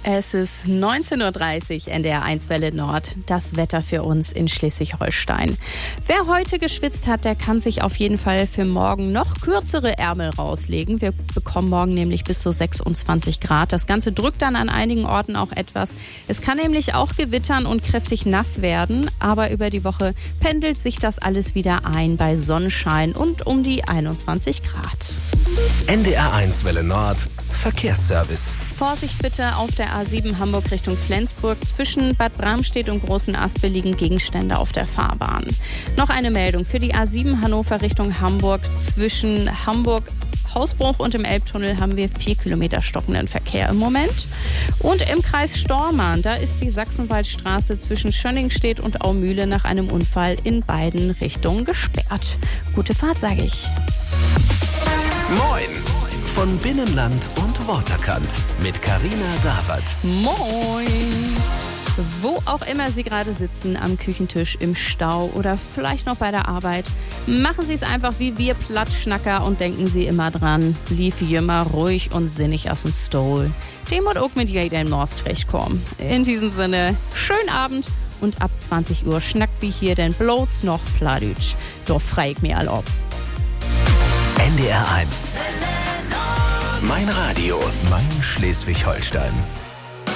Es ist 19:30 Uhr, NDR 1 Welle Nord. Das Wetter für uns in Schleswig-Holstein. Wer heute geschwitzt hat, der kann sich auf jeden Fall für morgen noch kürzere Ärmel rauslegen. Wir bekommen morgen nämlich bis zu 26 Grad. Das Ganze drückt dann an einigen Orten auch etwas. Es kann nämlich auch gewittern und kräftig nass werden. Aber über die Woche pendelt sich das alles wieder ein bei Sonnenschein und um die 21 Grad. NDR 1 Welle Nord. Verkehrsservice. Vorsicht bitte auf der A7 Hamburg Richtung Flensburg. Zwischen Bad Bramstedt und Großen Aspe liegen Gegenstände auf der Fahrbahn. Noch eine Meldung für die A7 Hannover Richtung Hamburg. Zwischen Hamburg Hausbruch und im Elbtunnel haben wir 4 Kilometer stockenden Verkehr im Moment. Und im Kreis Stormarn, da ist die Sachsenwaldstraße zwischen Schönningstedt und Aumühle nach einem Unfall in beiden Richtungen gesperrt. Gute Fahrt, sage ich. Moin! Von Binnenland und Waterkant mit Carina Dawat. Moin! Wo auch immer Sie gerade sitzen, am Küchentisch, im Stau oder vielleicht noch bei der Arbeit, machen Sie es einfach wie wir Plattschnacker und denken Sie immer dran, lief immer ruhig und sinnig aus dem Stol. Dem und auch mit jedem Morstrecht kommen. In diesem Sinne, schönen Abend und ab 20 Uhr schnackt wie hier denn bloß noch Plattdeutsch. Doch frei ich mir all ob. NDR 1. Mein Radio, mein Schleswig-Holstein.